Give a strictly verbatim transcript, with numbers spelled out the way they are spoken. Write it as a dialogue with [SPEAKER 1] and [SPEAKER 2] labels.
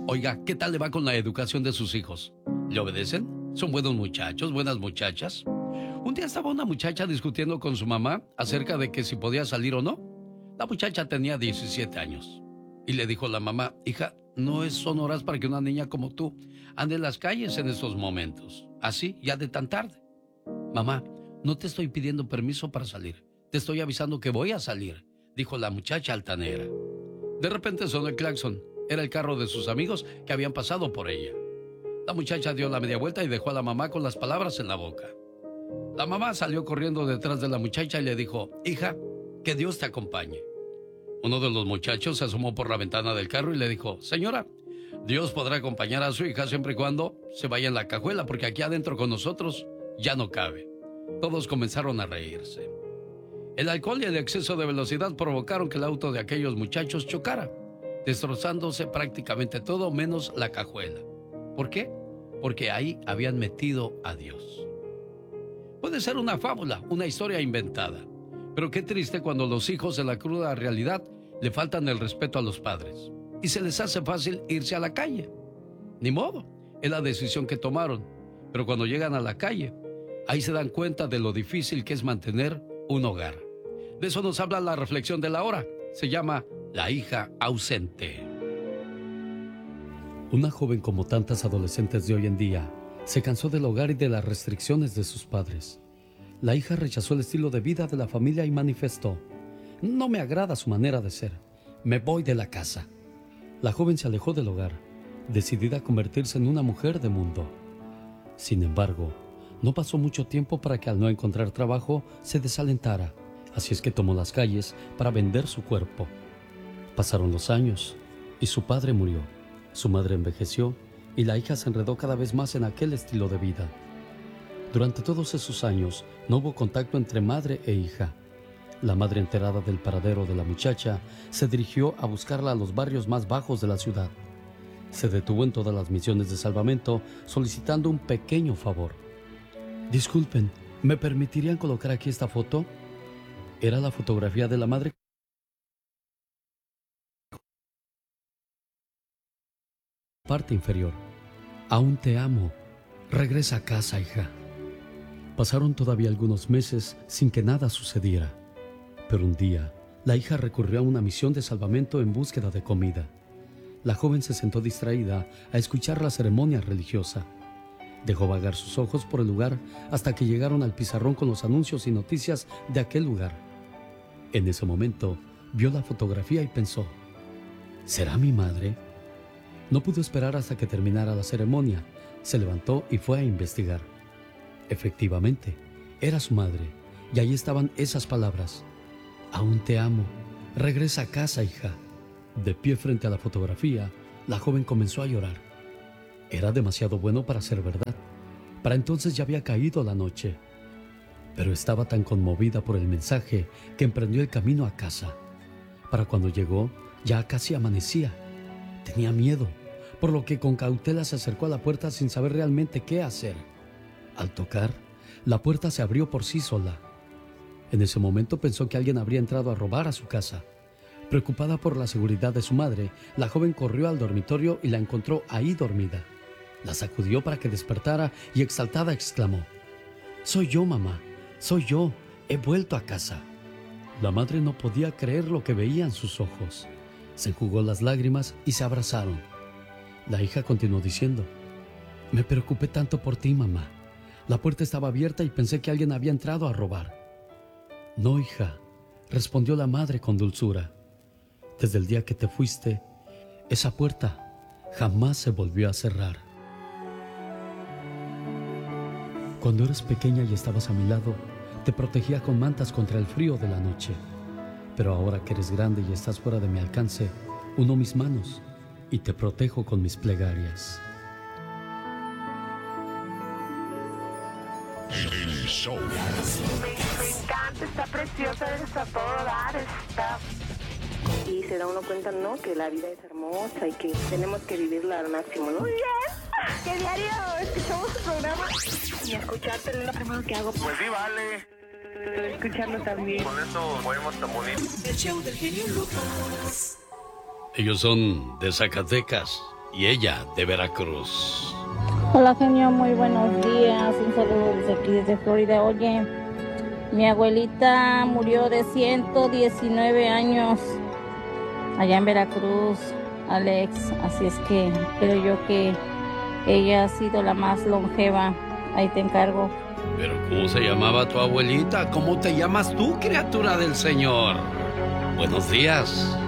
[SPEAKER 1] Oiga, ¿qué tal le va con la educación de sus hijos? ¿Le obedecen? ¿Son buenos muchachos, buenas muchachas? Un día estaba una muchacha discutiendo con su mamá acerca de que si podía salir o no. La muchacha tenía diecisiete años. Y le dijo la mamá, hija, no es son horas para que una niña como tú ande en las calles en estos momentos. Así, ya de tan tarde. Mamá, no te estoy pidiendo permiso para salir. Te estoy avisando que voy a salir, dijo la muchacha altanera. De repente sonó el claxon. Era el carro de sus amigos que habían pasado por ella. La muchacha dio la media vuelta y dejó a la mamá con las palabras en la boca. La mamá salió corriendo detrás de la muchacha y le dijo, hija, que Dios te acompañe. Uno de los muchachos se asomó por la ventana del carro y le dijo, señora, Dios podrá acompañar a su hija siempre y cuando se vaya en la cajuela, porque aquí adentro con nosotros ya no cabe. Todos comenzaron a reírse. El alcohol y el exceso de velocidad provocaron que el auto de aquellos muchachos chocara, destrozándose prácticamente todo menos la cajuela. ¿Por qué? Porque ahí habían metido a Dios. Puede ser una fábula, una historia inventada, pero qué triste cuando los hijos de la cruda realidad le faltan el respeto a los padres y se les hace fácil irse a la calle. Ni modo, es la decisión que tomaron, pero cuando llegan a la calle, ahí se dan cuenta de lo difícil que es mantener un hogar. De eso nos habla la reflexión de la hora. Se llama La hija ausente. Una joven, como tantas adolescentes de hoy en día, se cansó del hogar y de las restricciones de sus padres. La hija rechazó el estilo de vida de la familia y manifestó: no me agrada su manera de ser, me voy de la casa. La joven se alejó del hogar, decidida a convertirse en una mujer de mundo. Sin embargo, no pasó mucho tiempo para que al no encontrar trabajo se desalentara, así es que tomó las calles para vender su cuerpo. Pasaron los años y su padre murió. Su madre envejeció y la hija se enredó cada vez más en aquel estilo de vida. Durante todos esos años no hubo contacto entre madre e hija. La madre, enterada del paradero de la muchacha, se dirigió a buscarla a los barrios más bajos de la ciudad. Se detuvo en todas las misiones de salvamento solicitando un pequeño favor. Disculpen, ¿me permitirían colocar aquí esta foto? Era la fotografía de la madre. Parte inferior. Aún te amo. Regresa a casa, hija. Pasaron todavía algunos meses sin que nada sucediera. Pero un día, la hija recurrió a una misión de salvamento en búsqueda de comida. La joven se sentó distraída a escuchar la ceremonia religiosa. Dejó vagar sus ojos por el lugar hasta que llegaron al pizarrón con los anuncios y noticias de aquel lugar. En ese momento, vio la fotografía y pensó: ¿será mi madre? No pudo esperar hasta que terminara la ceremonia. Se levantó y fue a investigar. Efectivamente, era su madre, y ahí estaban esas palabras: aún te amo, regresa a casa, hija. De pie frente a la fotografía, la joven comenzó a llorar. Era demasiado bueno para ser verdad. Para entonces ya había caído la noche. Pero estaba tan conmovida por el mensaje que emprendió el camino a casa. Para cuando llegó, ya casi amanecía. Tenía miedo, por lo que con cautela se acercó a la puerta sin saber realmente qué hacer. Al tocar, la puerta se abrió por sí sola. En ese momento pensó que alguien habría entrado a robar a su casa. Preocupada por la seguridad de su madre, la joven corrió al dormitorio y la encontró ahí dormida. La sacudió para que despertara y exaltada exclamó: «Soy yo, mamá, soy yo, he vuelto a casa». La madre no podía creer lo que veía en sus ojos. Se enjugó las lágrimas y se abrazaron. La hija continuó diciendo: «Me preocupé tanto por ti, mamá. La puerta estaba abierta y pensé que alguien había entrado a robar». «No, hija», respondió la madre con dulzura. «Desde el día que te fuiste, esa puerta jamás se volvió a cerrar. Cuando eras pequeña y estabas a mi lado, te protegía con mantas contra el frío de la noche. Pero ahora que eres grande y estás fuera de mi alcance, uno mis manos y te protejo con mis plegarias».
[SPEAKER 2] El show. Me, me encanta, está preciosa, está todo dar, está... Y se da uno cuenta, ¿no?, que la vida es hermosa y que tenemos que vivirla al máximo, ¿no? Muy bien, que diario escuchamos su programa y escucharte es lo primero que hago.
[SPEAKER 3] Pues sí, vale.
[SPEAKER 2] Escucharlo también.
[SPEAKER 3] Con eso podemos tan bonito.
[SPEAKER 4] El show del genio Lucas.
[SPEAKER 1] Ellos son de Zacatecas y ella de Veracruz.
[SPEAKER 4] Hola, genio, muy buenos días. Un saludo desde aquí, desde Florida. Oye, mi abuelita murió de ciento diecinueve años allá en Veracruz, Alex. Así es que creo yo que ella ha sido la más longeva. Ahí te encargo.
[SPEAKER 1] Pero ¿cómo se llamaba tu abuelita? ¿Cómo te llamas tú, criatura del Señor? Buenos días.